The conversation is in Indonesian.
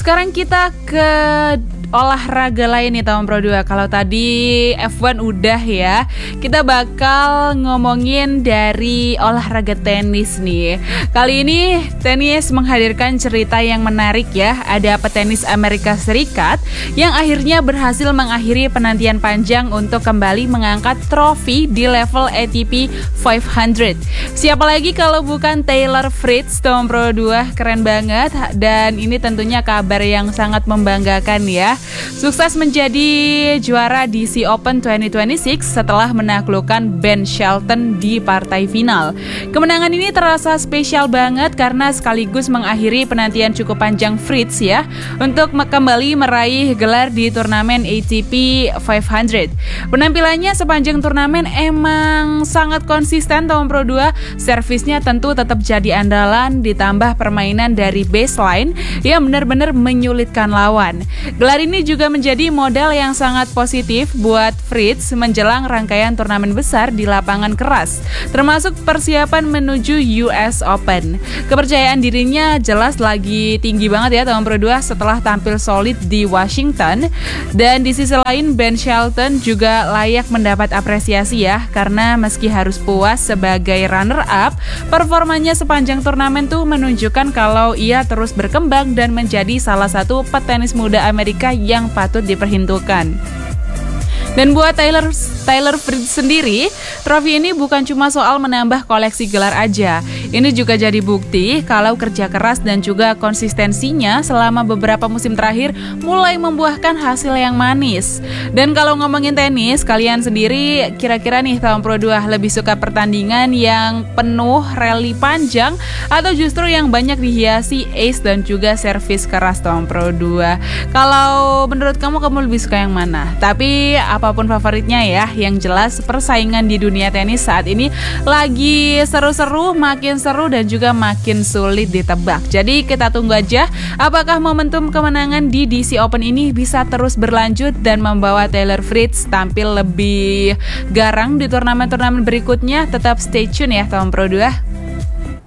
sekarang kita ke olahraga lain nih tahun Pro 2. Kalau tadi F1 udah ya, kita bakal ngomongin dari olahraga tenis nih. Kali ini tenis menghadirkan cerita yang menarik ya. Ada petenis Amerika Serikat yang akhirnya berhasil mengakhiri penantian panjang untuk kembali mengangkat trofi di level ATP 500. Siapa lagi kalau bukan Taylor Fritz tahun Pro 2, keren banget. Dan ini tentunya kabar yang sangat membanggakan ya. Sukses menjadi juara DC Open 2026 setelah menaklukkan Ben Shelton di partai final. Kemenangan ini terasa spesial banget karena sekaligus mengakhiri penantian cukup panjang Fritz ya untuk kembali meraih gelar di turnamen ATP 500. Penampilannya sepanjang turnamen emang sangat konsisten tahun Pro 2. Servisnya tentu tetap jadi andalan, ditambah permainan dari baseline yang benar-benar menyulitkan lawan. Gelar ini juga menjadi modal yang sangat positif buat Fritz menjelang rangkaian turnamen besar di lapangan keras, termasuk persiapan menuju US Open. Kepercayaan dirinya jelas lagi tinggi banget ya tahun Pro 2 setelah tampil solid di Washington. Dan di sisi lain Ben Shelton juga layak mendapat apresiasi ya, karena meski harus puas sebagai runner-up, performanya sepanjang turnamen tuh menunjukkan kalau ia terus berkembang dan menjadi salah satu petenis muda Amerika yang patut diperhitungkan. Dan buat Taylor Fritz sendiri, trofi ini bukan cuma soal menambah koleksi gelar aja. Ini juga jadi bukti kalau kerja keras dan juga konsistensinya selama beberapa musim terakhir mulai membuahkan hasil yang manis. Dan kalau ngomongin tenis, kalian sendiri kira-kira nih tahun Pro 2 lebih suka pertandingan yang penuh rally panjang atau justru yang banyak dihiasi ace dan juga servis keras tahun Pro 2? Kalau menurut kamu lebih suka yang mana? Tapi apapun favoritnya ya, yang jelas persaingan di dunia tenis saat ini lagi seru-seru, makin seru dan juga makin sulit ditebak. Jadi kita tunggu aja apakah momentum kemenangan di DC Open ini bisa terus berlanjut dan membawa Taylor Fritz tampil lebih garang di turnamen-turnamen berikutnya. Tetap stay tune ya tahun Pro 2.